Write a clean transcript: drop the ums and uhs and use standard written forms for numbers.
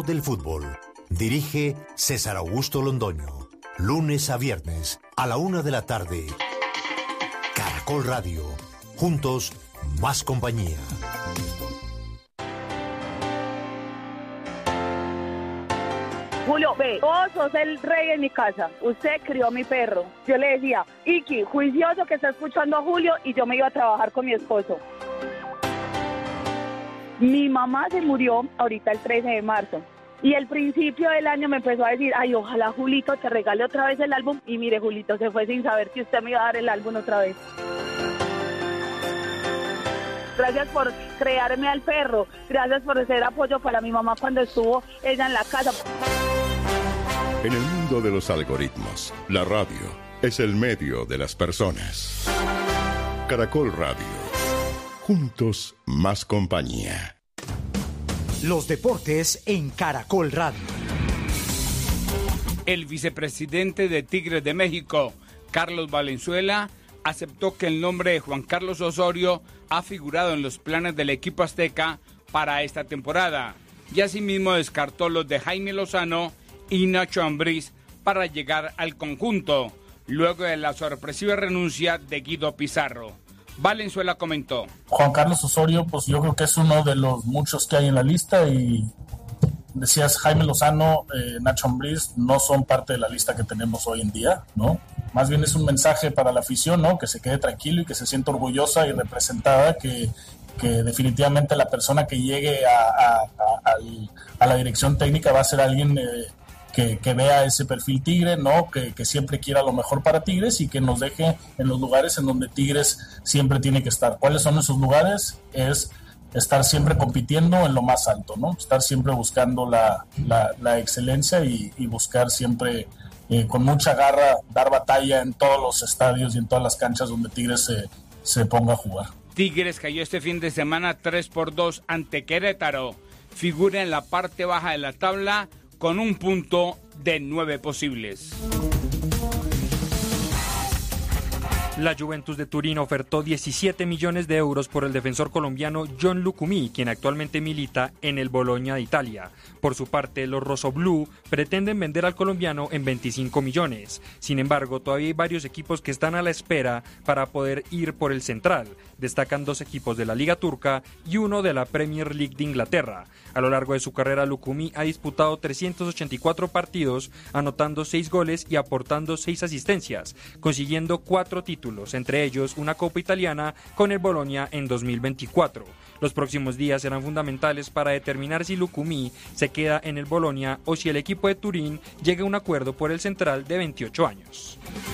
del fútbol. Dirige César Augusto Londoño. Lunes a viernes a la 1 de la tarde. Caracol Radio. Juntos, más compañía. Julio, ve, vos sos el rey en mi casa. Usted crió a mi perro. Yo le decía, Iki, juicioso que está escuchando a Julio, y yo me iba a trabajar con mi esposo. Mi mamá se murió ahorita el 13 de marzo. Y el principio del año me empezó a decir, ay, ojalá Julito te regale otra vez el álbum. Y mire, Julito se fue sin saber que usted me iba a dar el álbum otra vez. Gracias por crearme al perro. Gracias por ser apoyo para mi mamá cuando estuvo ella en la casa. En el mundo de los algoritmos, la radio es el medio de las personas. Caracol Radio. Juntos, más compañía. Los deportes en Caracol Radio. El vicepresidente de Tigres de México, Carlos Valenzuela, aceptó que el nombre de Juan Carlos Osorio ha figurado en los planes del equipo azteca para esta temporada, y asimismo descartó los de Jaime Lozano y Nacho Ambriz para llegar al conjunto, luego de la sorpresiva renuncia de Guido Pizarro. Valenzuela comentó: Juan Carlos Osorio, pues yo creo que es uno de los muchos que hay en la lista, y decías Jaime Lozano, Nacho Ambriz no son parte de la lista que tenemos hoy en día, ¿no? Más bien es un mensaje para la afición, ¿no? Que se quede tranquilo y que se sienta orgullosa y representada, que definitivamente la persona que llegue a la dirección técnica va a ser alguien que vea ese perfil Tigre, ¿no? Que siempre quiera lo mejor para Tigres y que nos deje en los lugares en donde Tigres siempre tiene que estar. ¿Cuáles son esos lugares? Es estar siempre compitiendo en lo más alto, ¿no? Estar siempre buscando la excelencia y buscar siempre con mucha garra dar batalla en todos los estadios y en todas las canchas donde Tigres se ponga a jugar. Tigres cayó este fin de semana 3-2 ante Querétaro. Figura en la parte baja de la tabla con un punto de 9 posibles. La Juventus de Turín ofertó 17 millones de euros por el defensor colombiano John Lucumí, quien actualmente milita en el Bologna de Italia. Por su parte, los rossoblù pretenden vender al colombiano en 25 millones. Sin embargo, todavía hay varios equipos que están a la espera para poder ir por el central. Destacan 2 equipos de la Liga Turca y uno de la Premier League de Inglaterra. A lo largo de su carrera, Lucumí ha disputado 384 partidos, anotando 6 goles y aportando 6 asistencias, consiguiendo 4 títulos, entre ellos una Copa Italiana con el Bologna en 2024. Los próximos días serán fundamentales para determinar si Lucumí se queda en el Bologna o si el equipo de Turín llega a un acuerdo por el central de 28 años.